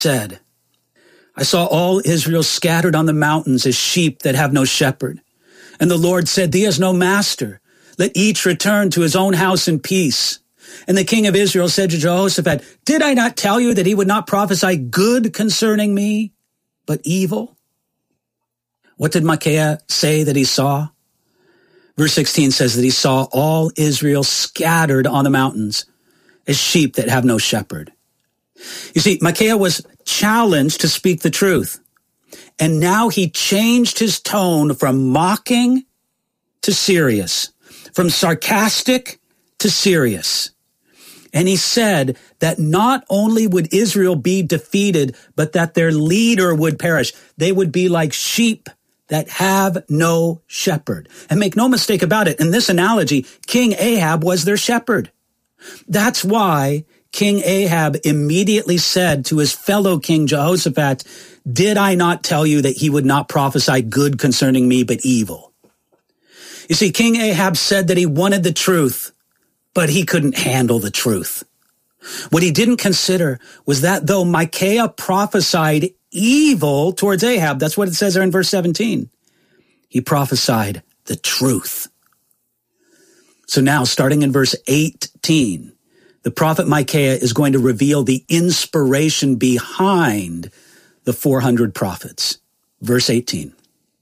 said, I saw all Israel scattered on the mountains as sheep that have no shepherd. And the Lord said, Thee is no master. Let each return to his own house in peace. And the king of Israel said to Jehoshaphat, Did I not tell you that he would not prophesy good concerning me, but evil? What did Micaiah say that he saw? Verse 16 says that he saw all Israel scattered on the mountains as sheep that have no shepherd. You see, Micaiah was challenged to speak the truth. And now he changed his tone from mocking to serious, from sarcastic to serious. And he said that not only would Israel be defeated, but that their leader would perish. They would be like sheep that have no shepherd. And make no mistake about it, in this analogy, King Ahab was their shepherd. That's why King Ahab immediately said to his fellow king Jehoshaphat, Did I not tell you that he would not prophesy good concerning me, but evil? You see, King Ahab said that he wanted the truth, but he couldn't handle the truth. What he didn't consider was that though Micaiah prophesied evil towards Ahab, that's what it says there in verse 17, he prophesied the truth. So now, starting in verse 18, the prophet Micaiah is going to reveal the inspiration behind the 400 prophets. Verse 18.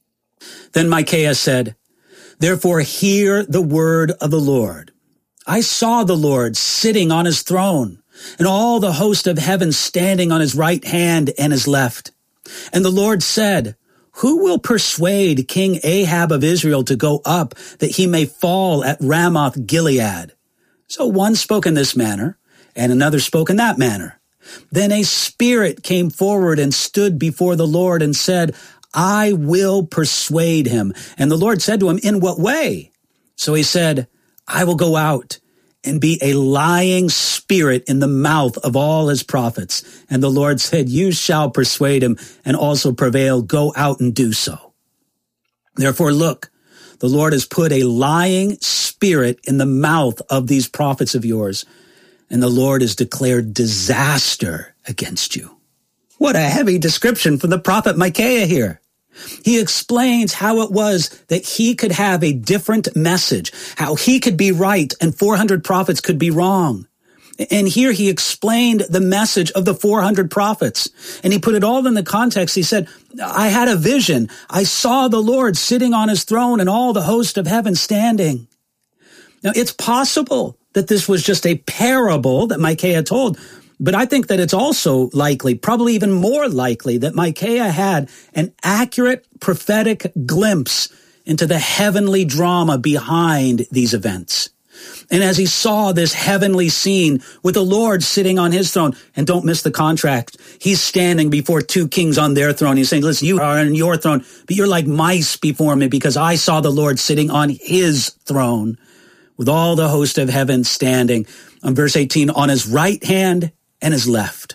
Then Micaiah said, Therefore hear the word of the Lord. I saw the Lord sitting on his throne, and all the host of heaven standing on his right hand and his left. And the Lord said, Who will persuade King Ahab of Israel to go up, that he may fall at Ramoth Gilead? So one spoke in this manner, and another spoke in that manner. Then a spirit came forward and stood before the Lord and said, I will persuade him. And the Lord said to him, In what way? So he said, I will go out and be a lying spirit in the mouth of all his prophets. And the Lord said, You shall persuade him and also prevail. Go out and do so. Therefore, look, the Lord has put a lying spirit in the mouth of these prophets of yours, and the Lord has declared disaster against you. What a heavy description from the prophet Micaiah here. He explains how it was that he could have a different message, how he could be right and 400 prophets could be wrong. And here he explained the message of the 400 prophets. And he put it all in the context. He said, I had a vision. I saw the Lord sitting on his throne and all the host of heaven standing. Now, it's possible that this was just a parable that Micaiah told, but I think that it's also likely, probably even more likely, that Micaiah had an accurate prophetic glimpse into the heavenly drama behind these events. And as he saw this heavenly scene with the Lord sitting on his throne, and don't miss the contrast, he's standing before two kings on their throne. He's saying, listen, you are on your throne, but you're like mice before me because I saw the Lord sitting on his throne with all the host of heaven standing, on verse 18, on his right hand and his left.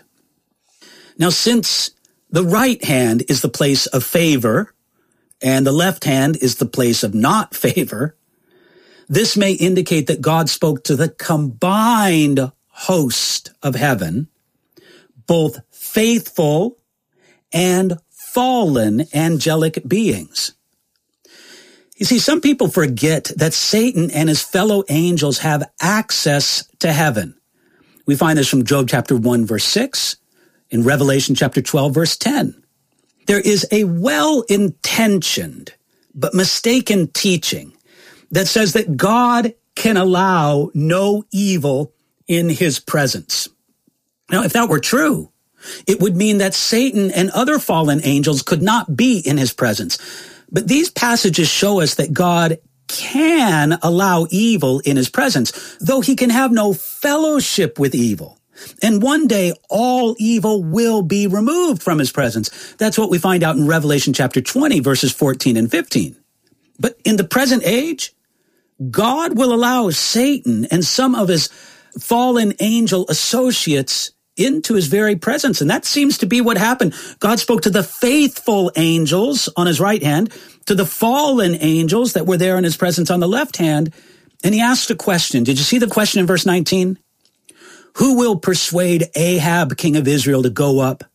Now, since the right hand is the place of favor and the left hand is the place of not favor, this may indicate that God spoke to the combined host of heaven, both faithful and fallen angelic beings. You see, some people forget that Satan and his fellow angels have access to heaven. We find this from Job chapter 1, verse 6, in Revelation chapter 12, verse 10. There is a well-intentioned but mistaken teaching that says that God can allow no evil in his presence. Now, if that were true, it would mean that Satan and other fallen angels could not be in his presence. But these passages show us that God can allow evil in his presence, though he can have no fellowship with evil. And one day, all evil will be removed from his presence. That's what we find out in Revelation chapter 20, verses 14 and 15. But in the present age, God will allow Satan and some of his fallen angel associates into his very presence. And that seems to be what happened. God spoke to the faithful angels on his right hand, to the fallen angels that were there in his presence on the left hand. And he asked a question. Did you see the question in verse 19? Who will persuade Ahab, king of Israel, to go up,